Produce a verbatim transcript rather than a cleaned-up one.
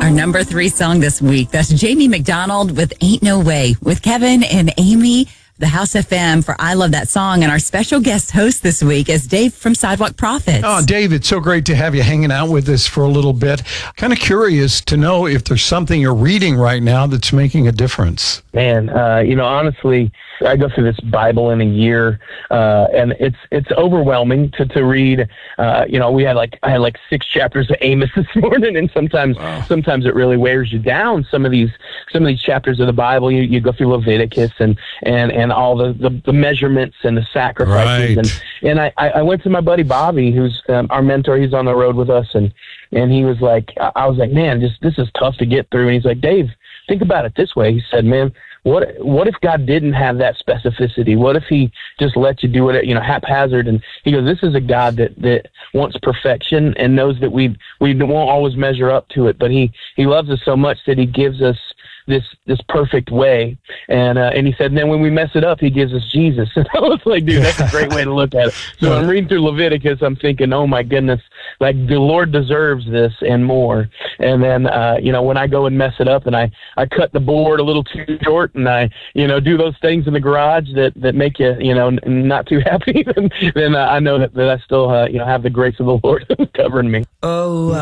Our number three song this week, that's Jamie McDonald with Ain't No Way, with Kevin and Amy, the House F M, for I Love That Song. And our special guest host this week is Dave from Sidewalk Prophets. Oh, Dave, it's so great to have you hanging out with us for a little bit. Kind of curious to know if there's something you're reading right now that's making a difference. Man, uh, you know, honestly, I go through this Bible in a year, uh, and it's it's overwhelming to, to read. Uh, you know, we had like I had like six chapters of Amos this morning, and sometimes wow. sometimes it really wears you down. Some of these some of these chapters of the Bible, you, you go through Leviticus and and, and all the, the, the measurements and the sacrifices. Right. And and I, I went to my buddy Bobby, who's um, our mentor. He's on the road with us, and and he was like, I was like, man, just this is tough to get through. And he's like, Dave, think about it this way. He said, man, what what if God didn't have that specificity? What if he just let you do it, you know, haphazard? And he goes, this is a God that, that wants perfection and knows that we we won't always measure up to it, but he, he loves us so much that he gives us this this perfect way. And uh, and he said, and then when we mess it up, he gives us Jesus. And I was like, dude, that's a great way to look at it. So I'm reading through Leviticus, I'm thinking, oh my goodness, like the Lord deserves this and more. And then, uh, you know, when I go and mess it up and I, I cut the board a little too short and I, you know, do those things in the garage that, that make you, you know, n- not too happy, then, then uh, I know that, that I still, uh, you know, have the grace of the Lord covering me. Oh,